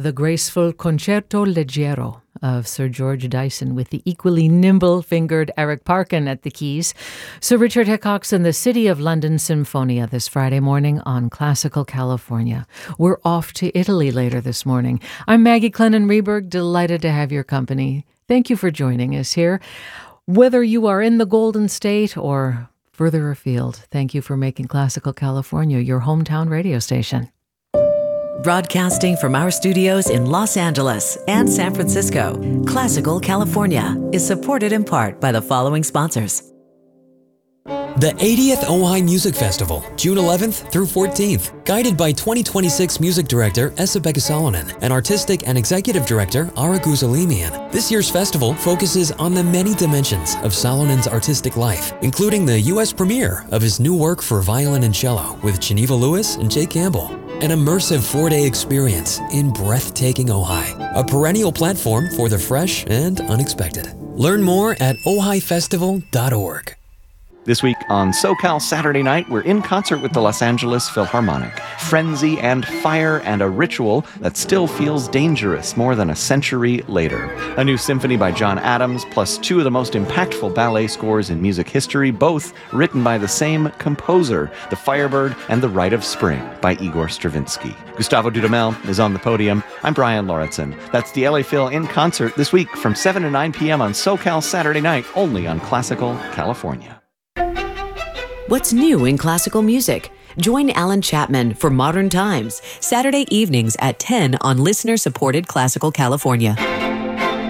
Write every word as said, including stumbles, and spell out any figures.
the graceful Concerto Leggero of Sir George Dyson with the equally nimble-fingered Eric Parkin at the keys. Sir Richard Hickox and the City of London Symphonia this Friday morning on Classical California. We're off to Italy later this morning. I'm Maggie Clennon-Reberg, delighted to have your company. Thank you for joining us here. Whether you are in the Golden State or further afield, thank you for making Classical California your hometown radio station. Broadcasting from our studios in Los Angeles and San Francisco, Classical California is supported in part by the following sponsors. The eightieth Ojai Music Festival, June eleventh through fourteenth, guided by twenty twenty-six music director Esa-Pekka Salonen and artistic and executive director Ara Guzalimian. This year's festival focuses on the many dimensions of Salonen's artistic life, including the U S premiere of his new work for violin and cello with Geneva Lewis and Jay Campbell. An immersive four-day experience in breathtaking Ojai, a perennial platform for the fresh and unexpected. Learn more at ojai festival dot org. This week on SoCal Saturday Night, we're in concert with the Los Angeles Philharmonic. Frenzy and fire and a ritual that still feels dangerous more than a century later. A new symphony by John Adams, plus two of the most impactful ballet scores in music history, both written by the same composer, The Firebird and The Rite of Spring by Igor Stravinsky. Gustavo Dudamel is on the podium. I'm Brian Lauritsen. That's the L A Phil in concert this week from seven to nine p.m. on SoCal Saturday Night, only on Classical California. What's new in classical music? Join Alan Chapman for Modern Times, Saturday evenings at ten on listener-supported Classical California.